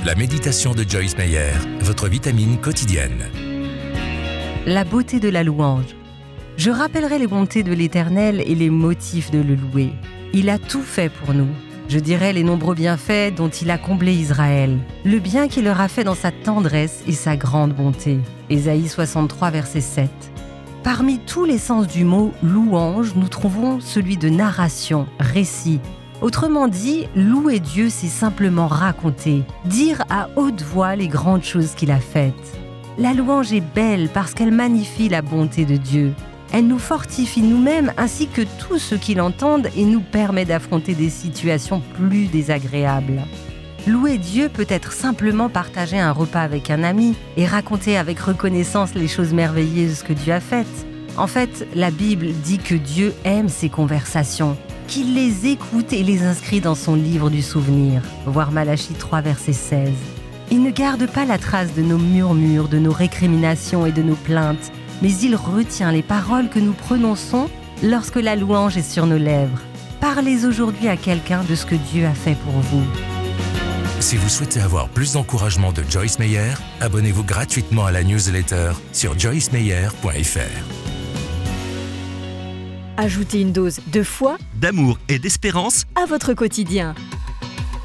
La méditation de Joyce Meyer, votre vitamine quotidienne. La beauté de la louange. Je rappellerai les bontés de l'Éternel et les motifs de le louer. Il a tout fait pour nous. Je dirai les nombreux bienfaits dont il a comblé Israël, le bien qu'il leur a fait dans sa tendresse et sa grande bonté. Ésaïe 63, verset 7. Parmi tous les sens du mot « louange », nous trouvons celui de narration, récit. Autrement dit, louer Dieu, c'est simplement raconter, dire à haute voix les grandes choses qu'il a faites. La louange est belle parce qu'elle magnifie la bonté de Dieu. Elle nous fortifie nous-mêmes ainsi que tous ceux qui l'entendent et nous permet d'affronter des situations plus désagréables. Louer Dieu peut être simplement partager un repas avec un ami et raconter avec reconnaissance les choses merveilleuses que Dieu a faites. En fait, la Bible dit que Dieu aime ces conversations, qu'il les écoute et les inscrit dans son livre du souvenir, voir Malachie 3, verset 16. Il ne garde pas la trace de nos murmures, de nos récriminations et de nos plaintes, mais il retient les paroles que nous prononçons lorsque la louange est sur nos lèvres. Parlez aujourd'hui à quelqu'un de ce que Dieu a fait pour vous. Si vous souhaitez avoir plus d'encouragement de Joyce Meyer, abonnez-vous gratuitement à la newsletter sur joycemeyer.fr. Ajoutez une dose de foi, d'amour et d'espérance à votre quotidien.